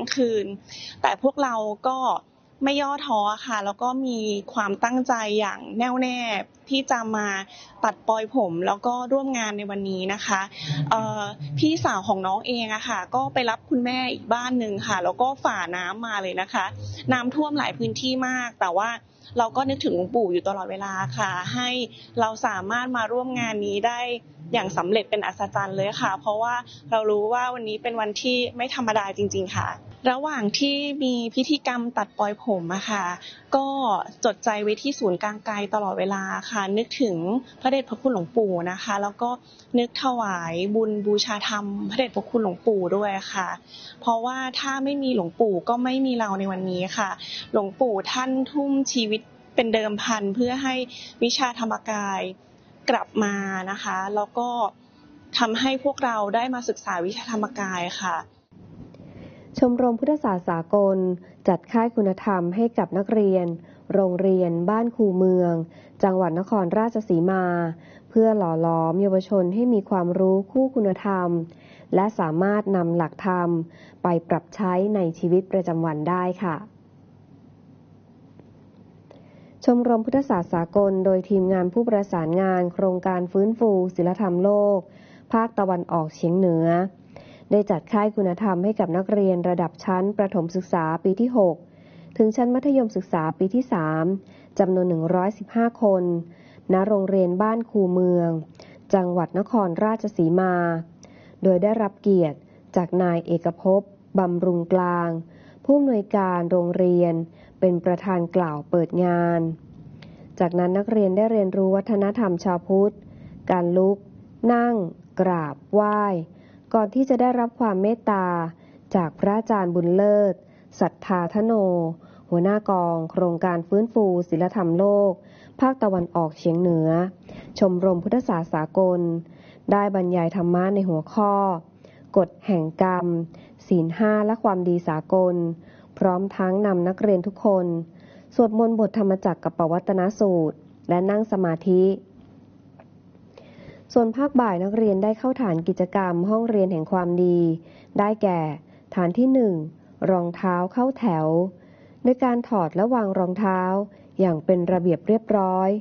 งคืนแต่พวกเราก็ไม่ย่อท้อค่ะแล้วก็มีความตั้งใจอย่างแน่วแน่ที่จะมาตัดปลอยผมแล้วก็ร่วมงานในวันนี้นะคะพี่สาวของน้องเองอะค่ะก็ไปรับคุณแม่อีกบ้านนึงค่ะแล้วก็ฝ่าน้ำมาเลยนะคะน้ำท่วมหลายพื้นที่มากแต่ว่าเราก็นึกถึงหลวงปู่อยู่ตลอดเวลาค่ะให้เราสามารถมาร่วมงานนี้ได้อย่างสำเร็จเป็นอัศจรรย์เลยค่ะเพราะว่าเรารู้ว่าวันนี้เป็นวันที่ไม่ธรรมดาจริงๆค่ะระหว่างที่มีพิธีกรรมตัดปลอยผมอะค่ะก็จดใจไว้ที่ศูนย์กลางกายตลอดเวลาค่ะนึกถึงพระเดชพระคุณหลวงปู่นะคะแล้วก็นึกถวายบุญบูชาธรรมพระเดชพระคุณหลวงปู่ด้วยค่ะเพราะว่าถ้าไม่มีหลวงปู่ก็ไม่มีเราในวันนี้ค่ะหลวงปู่ท่านทุ่มชีวิตเป็นเดิมพันเพื่อให้วิชาธรรมกายกลับมานะคะแล้วก็ทำให้พวกเราได้มาศึกษาวิชาธรรมกายค่ะชมรมพุทธศาสตร์สากลจัดค่ายคุณธรรมให้กับนักเรียนโรงเรียนบ้านคูเมืองจังหวัดนครราชสีมาเพื่อหล่อหลอมเยาวชนให้มีความรู้คู่คุณธรรมและสามารถนำหลักธรรมไปปรับใช้ในชีวิตประจำวันได้ค่ะชมรมพุทธศาสตร์สากลโดยทีมงานผู้ประสานงานโครงการฟื้นฟูศีลธรรมโลกภาคตะวันออกเฉียงเหนือได้จัดค่ายคุณธรรมให้กับนักเรียนระดับชั้นประถมศึกษาปีที่6ถึงชั้นมัธยมศึกษาปีที่3จำนวน115คนณโรงเรียนบ้านคูเมืองจังหวัดนครราชสีมาโดยได้รับเกียรติจากนายเอกภพบำรุงกลางผู้อำนวยการโรงเรียนเป็นประธานกล่าวเปิดงานจากนั้นนักเรียนได้เรียนรู้วัฒนธรรมชาวพุทธการลุกนั่งกราบไหว้ก่อนที่จะได้รับความเมตตาจากพระอาจารย์บุญเลิศสัทธาธโนหัวหน้ากองโครงการฟื้นฟูศีลธรรมโลกภาคตะวันออกเฉียงเหนือชมรมพุทธศาสตร์สากลได้บรรยายธรรมะในหัวข้อกฎแห่งกรรมศีล5และความดีสากลพร้อมทั้งนำนักเรียนทุกคนสวดมนต์บทธรรมจักรกับปวัตตนสูตรและนั่งสมาธิส่วนภาคบ่ายนักเรียนได้เข้าฐานกิจกรรมห้องเรียนแห่งความดีได้แก่ฐานที่1รองเท้าเข้าแถวโดยการถอดและวางรองเท้าอย่างเป็นระเบียบเรียบร้อย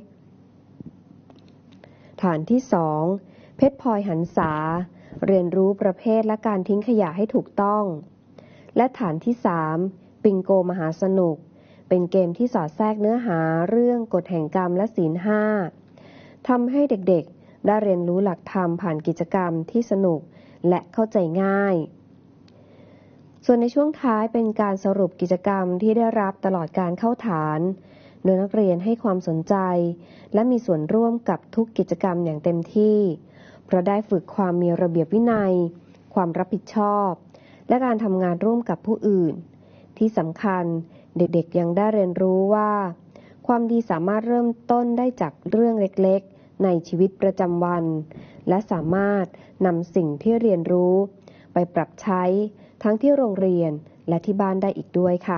ฐานที่2เพชรพลอยหันษาเรียนรู้ประเภทและการทิ้งขยะให้ถูกต้องและฐานที่3ปิงโกมหาสนุกเป็นเกมที่สอดแทรกเนื้อหาเรื่องกฎแห่งกรรมและศีล5ทำให้เด็กๆได้เรียนรู้หลักธรรมผ่านกิจกรรมที่สนุกและเข้าใจง่ายส่วนในช่วงท้ายเป็นการสรุปกิจกรรมที่ได้รับตลอดการเข้าฐานโดยนักเรียนให้ความสนใจและมีส่วนร่วมกับทุกกิจกรรมอย่างเต็มที่เพราะได้ฝึกความมีระเบียบวินัยความรับผิดชอบและการทำงานร่วมกับผู้อื่นที่สำคัญเด็กๆยังได้เรียนรู้ว่าความดีสามารถเริ่มต้นได้จากเรื่องเล็กๆในชีวิตประจำวันและสามารถนำสิ่งที่เรียนรู้ไปปรับใช้ทั้งที่โรงเรียนและที่บ้านได้อีกด้วยค่ะ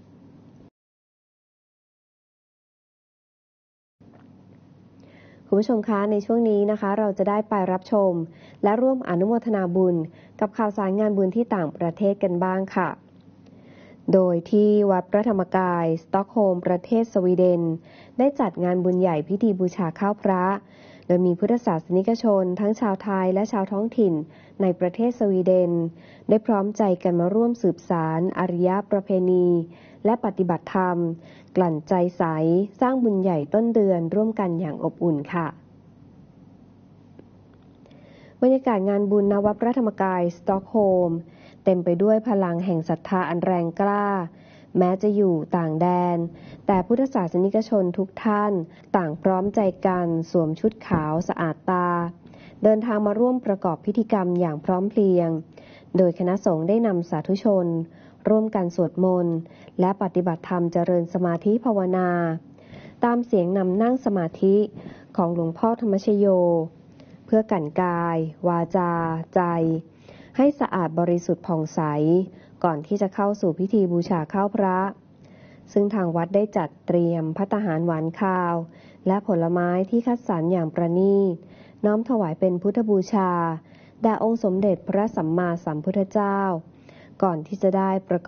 คุณผู้ชมคะในช่วงนี้นะคะเราจะได้ไปรับชมและร่วมอนุโมทนาบุญกับข่าวสารงานบุญที่ต่างประเทศกันบ้างค่ะโดยที่วัดพระธรรมกายสต็อกโฮล์มประเทศสวีเดนได้จัดงานบุญใหญ่พิธีบูชาข้าวพระโดยมีพุทธศาสนิกชนทั้งชาวไทยและชาวท้องถิ่นในประเทศสวีเดนได้พร้อมใจกันมาร่วมสืบสานอารยประเพณีและปฏิบัติธรรมกลั่นใจใสสร้างบุญใหญ่ต้นเดือนร่วมกันอย่างอบอุ่นค่ะบรรยากาศงานบุญณวัดพระธรรมกายสต็อกโฮล์มเต็มไปด้วยพลังแห่งศรัทธาอันแรงกล้าแม้จะอยู่ต่างแดนแต่พุทธศาสนิกชนทุกท่านต่างพร้อมใจกันสวมชุดขาวสะอาดตาเดินทางมาร่วมประกอบพิธีกรรมอย่างพร้อมเพรียงโดยคณะสงฆ์ได้นำสาธุชนร่วมกันสวดมนต์และปฏิบัติธรรมเจริญสมาธิภาวนาตามเสียงนำนั่งสมาธิของหลวงพ่อธรรมชโยเพื่อกั่นกายวาจาใจให้สะอาดบริสุทธิ์ผ่องใสก่อนที่จะเข้าสู่พิธีบูชาข้าวพระซึ่งทางวัดได้จัดเตรียมภัตตาหารหวานคาวและผลไม้ที่คัดสรรอย่างประณีตน้อมถวายเป็นพุทธบูชาแด่องค์สมเด็จพระสัมมาสัมพุทธเจ้าก่อนที่จะได้ประ